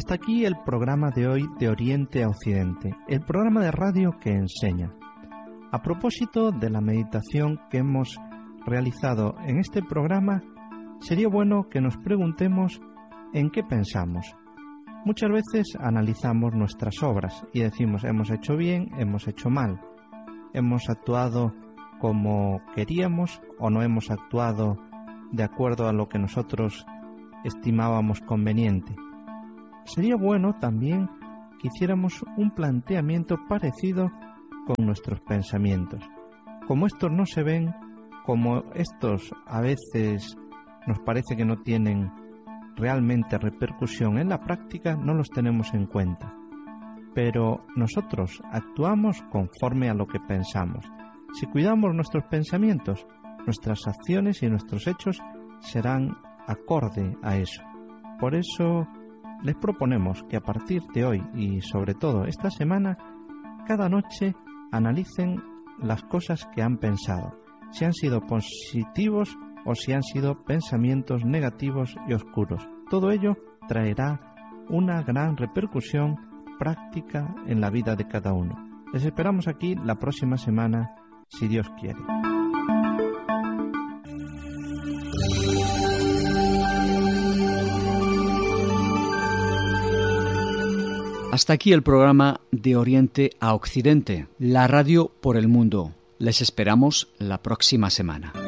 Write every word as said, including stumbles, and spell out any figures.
Hasta aquí el programa de hoy de Oriente a Occidente, el programa de radio que enseña. A propósito de la meditación que hemos realizado en este programa, sería bueno que nos preguntemos en qué pensamos. Muchas veces analizamos nuestras obras y decimos hemos hecho bien, hemos hecho mal, hemos actuado como queríamos o no hemos actuado de acuerdo a lo que nosotros estimábamos conveniente. Sería bueno también que hiciéramos un planteamiento parecido con nuestros pensamientos. Como estos no se ven, como estos a veces nos parece que no tienen realmente repercusión en la práctica, no los tenemos en cuenta. Pero nosotros actuamos conforme a lo que pensamos. Si cuidamos nuestros pensamientos, nuestras acciones y nuestros hechos serán acorde a eso. Por eso les proponemos que a partir de hoy y sobre todo esta semana, cada noche analicen las cosas que han pensado, si han sido positivos o si han sido pensamientos negativos y oscuros. Todo ello traerá una gran repercusión práctica en la vida de cada uno. Les esperamos aquí la próxima semana, si Dios quiere. Hasta aquí el programa de Oriente a Occidente, la radio por el mundo. Les esperamos la próxima semana.